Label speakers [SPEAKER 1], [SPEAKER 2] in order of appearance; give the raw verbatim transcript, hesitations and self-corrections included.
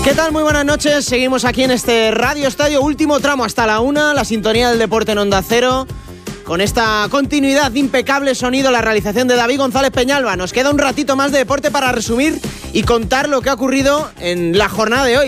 [SPEAKER 1] ¿Qué tal? Muy buenas noches. Seguimos aquí en este Radio Estadio, último tramo hasta la una, la sintonía del deporte en Onda Cero. Con esta continuidad de impecable sonido, la realización de David González Peñalba. Nos queda un ratito más de deporte para resumir y contar lo que ha ocurrido en la jornada de hoy.